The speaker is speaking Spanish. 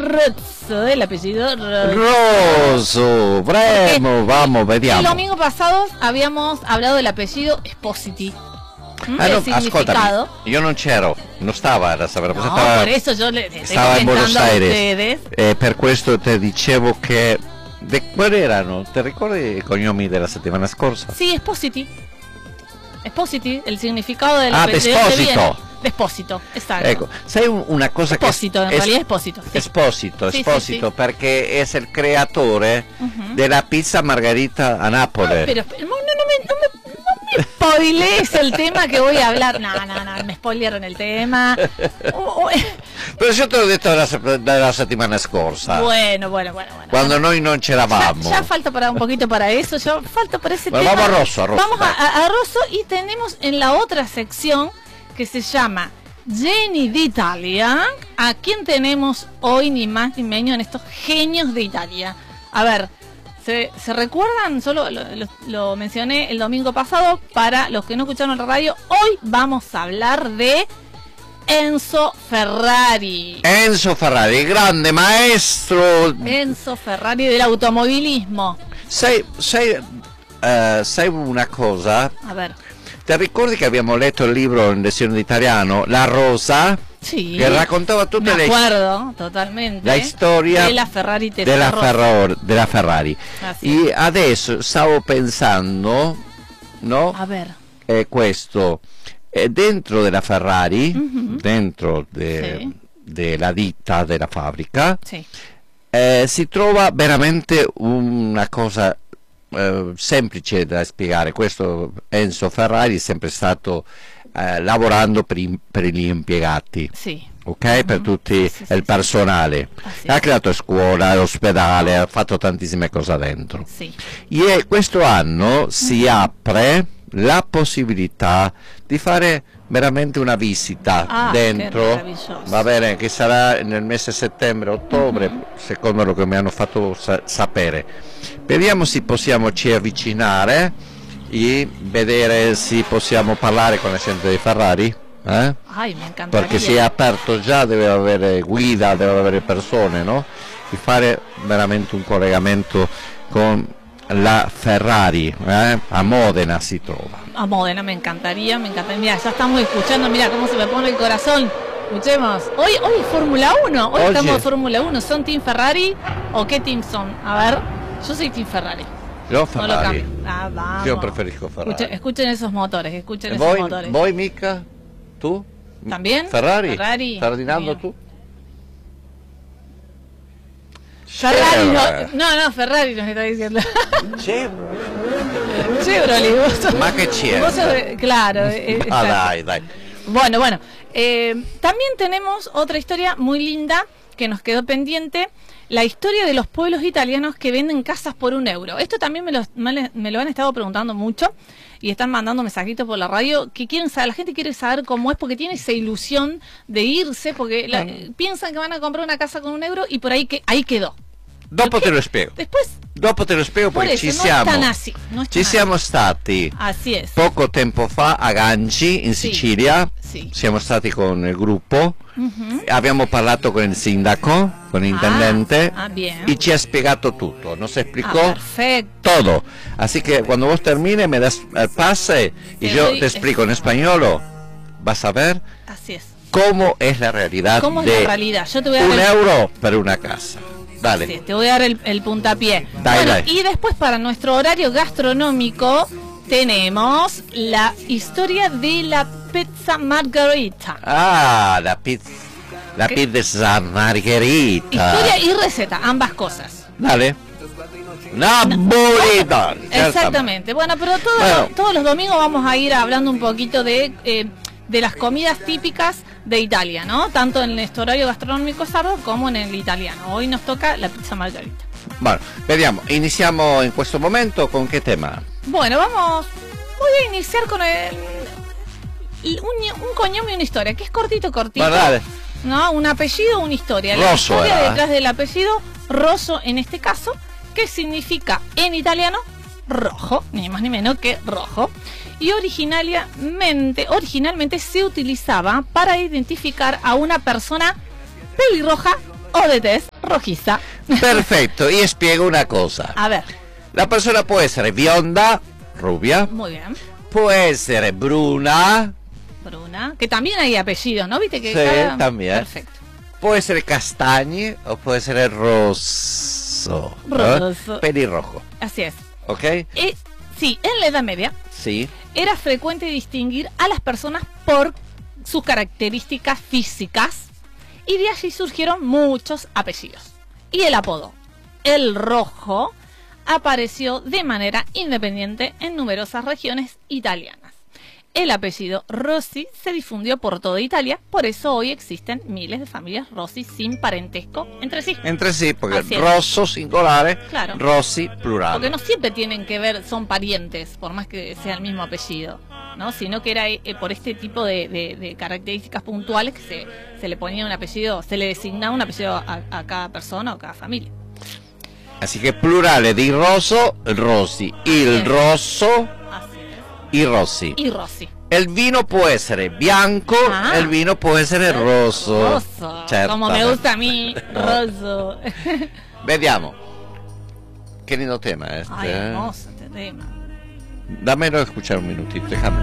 Rozzo, el apellido Rosso, bremo, vamos, vediamo. El domingo pasado habíamos hablado del apellido Espositi. No, ascoltami, io non c'ero, non stava a sapere, no, per eso yo le stava in Buenos Aires, ustedes. Per questo ti dicevo che quali erano, ti ricordi i cognomi della settimana scorsa? Sì, Espositi, il significato del Esposito. Esposito, esatto. Ecco, sai una cosa Esposito, che... in realtà Esposito. Sì. Esposito, sì. Perché è il creatore della pizza margarita a Nápoles. Pero no me spoilees el tema que voy a hablar. No, me spoilearon el tema. Però io te l'ho detto della settimana scorsa. Bueno. Quando noi non c'eravamo. Ya falta para un poquito para eso, falta para ese tema. Vamos a Rosso. Vamos a Rosso y tenemos en la otra sección que se llama Geni d'Italia, a quien tenemos hoy ni más ni menos en estos genios de Italia. A ver, ¿se recuerdan? Solo lo mencioné el domingo pasado. Para los que no escucharon la radio, hoy vamos a hablar de Enzo Ferrari. Enzo Ferrari, grande maestro. Enzo Ferrari del automovilismo. Sai una cosa? A ver. Ti ricordi che abbiamo letto il libro in versione di italiano, La Rosa? Sì. Che raccontava tutta totalmente. La storia della Ferrari della Ferrari. E adesso stavo pensando, no? A ver. Questo dentro della Ferrari, dentro della ditta della fabbrica, si trova veramente una cosa semplice da spiegare. Questo Enzo Ferrari è sempre stato lavorando per gli impiegati, ok? Per tutti il personale, ha creato scuola, l'ospedale, ha fatto tantissime cose dentro, e questo anno si apre la possibilità di fare veramente una visita dentro, va bene, che sarà nel mese settembre-ottobre, secondo lo che mi hanno fatto sapere. Vediamo se possiamo ci avvicinare e vedere se possiamo parlare con la gente di Ferrari. Ay, me encantaría. Perché si è aperto già, deve avere guida, deve avere persone, no? E fare veramente un collegamento con la Ferrari, a Módena si trova. A Módena, me encantaría. Mira, ya estamos escuchando, mira cómo se me pone el corazón. Escuchemos. Hoy Fórmula 1, hoy estamos en Fórmula 1. ¿Son Team Ferrari o qué team son? A ver, yo soy Team Ferrari. Yo Ferrari. Vamos. Yo preferisco Ferrari. Escuchen esos motores, esos motores. ¿Voy, Mica? ¿Tú? ¿También? Ferrari. ¿Ferdinando tú? Ferrari, no, Ferrari nos está diciendo. Chevrolet. Ma che c'è? Claro. Dai. Bueno. También tenemos otra historia muy linda que nos quedó pendiente. La historia de los pueblos italianos que venden casas por €1. Esto también me lo han estado preguntando mucho y están mandando mensajitos por la radio que quieren saber, la gente quiere saber cómo es, porque tiene esa ilusión de irse, porque piensan que van a comprar una casa con €1 y por ahí quedó. Dopo te lo spiego. Dopo te lo spiego, perché ci siamo stati poco tempo fa a Ganci in Sicilia. Siamo stati con il gruppo, abbiamo parlato con il sindaco, con l'intendente, y ci ha spiegato tutto, nos explicó todo. Así que cuando vos termines me das el pase y yo te explico en español, vas a ver cómo es la realidad Yo te voy a dar €1 per una casa. Dale. Te voy a dar el puntapié. Dale. Y después, para nuestro horario gastronómico, tenemos la historia de la pizza margarita. La pizza margarita. Historia y receta, ambas cosas. Dale. Napolitana. Exactamente. Bueno, pero todos los domingos vamos a ir hablando un poquito de las comidas típicas de Italia, ¿no? Tanto en nuestro horario gastronómico sardo como en el italiano. Hoy nos toca la pizza margarita. Bueno, vediamo, iniziamo in questo momento con che tema? Bueno, voy a iniciar con un cognome y una historia, que es cortito. Vale. ¿No? Un apellido, una historia. Rosso, la historia detrás del apellido, Rosso en este caso, que significa en italiano rojo, ni más ni menos que rojo. Y originalmente se utilizaba para identificar a una persona pelirroja o de tez rojiza. Perfecto, y spiego una cosa. A ver. La persona puede ser bionda, rubia. Muy bien. Puede ser bruna. Bruna, que también hay apellidos, ¿no? ¿Viste que sí, también. Perfecto. Puede ser castaño o puede ser roso. Roso. Pelirrojo. Así es. ¿Ok? Sí, en la Edad Media sí. Era frecuente distinguir a las personas por sus características físicas y de allí surgieron muchos apellidos. Y el apodo, el Rojo, apareció de manera independiente en numerosas regiones italianas. El apellido Rossi se difundió por toda Italia, por eso hoy existen miles de familias Rossi sin parentesco entre sí. Entre sí, porque Rosso singular, claro. Rossi plural. Porque no siempre tienen que ver, son parientes, por más que sea el mismo apellido, ¿no? Sino que era por este tipo de características puntuales que se le ponía un apellido, se le designaba un apellido a cada persona o a cada familia. Así que plurale di Rosso, Rossi, il Rosso y Rossi. Y Rossi. El vino puede ser bianco, el vino puede ser rosso. Rosso, como me gusta a mí, rosso. Vediamo. Qué lindo tema este. Ay, hermoso este tema. Dámelo a escuchar un minutito, déjame.